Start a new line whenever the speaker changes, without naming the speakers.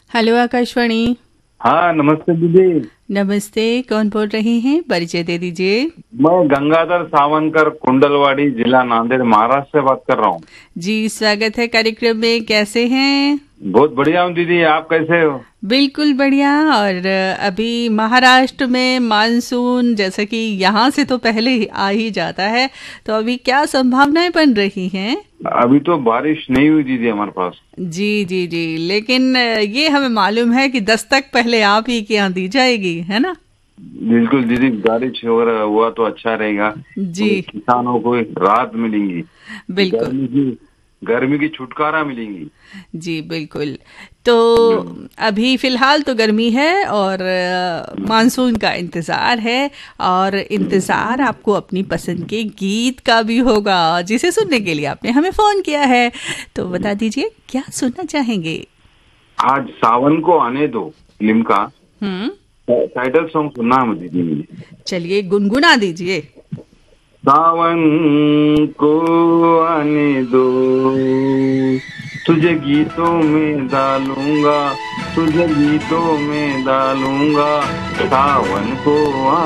Hello Akashvani.
हाँ, नमस्ते दीदी।
नमस्ते, कौन बोल रहे हैं? परिचय दे दीजिए।
मैं गंगाधर सावंकर, कुंडलवाड़ी, जिला नांदेड़, महाराष्ट्र से बात कर रहा हूँ।
जी, स्वागत है कार्यक्रम में। कैसे हैं?
बहुत बढ़िया हूँ दीदी, आप कैसे हो?
बिल्कुल बढ़िया। और अभी महाराष्ट्र में मानसून जैसे कि यहाँ से तो पहले ही आ ही जाता है, तो अभी क्या संभावनाएं बन रही हैं?
अभी तो बारिश नहीं हुई दीदी हमारे पास।
जी जी जी, लेकिन ये हमें मालूम है कि दस्तक पहले आप ही के यहाँ दी जाएगी, है ना?
बिल्कुल दीदी, बारिश हुआ तो अच्छा रहेगा।
जी
तो किसानों को एक राहत मिलेंगी।
बिल्कुल।
गर्मी की छुटकारा मिलेंगी।
जी बिल्कुल। तो
हम्म,
अभी फिलहाल तो गर्मी है और मानसून का इंतजार है। और इंतजार आपको अपनी पसंद के गीत का भी होगा, जिसे सुनने के लिए आपने हमें फोन किया है। तो बता दीजिए क्या सुनना चाहेंगे?
आज सावन को आने दो फिल्म का
हम्म।
टाइटल सॉन्ग सुनना है मुझे दीदी।
चलिए गुनगुना दीजिए।
सावन को आने दो, तुझे गीतों में डालूंगा, तुझे गीतों में डालूंगा, सावन को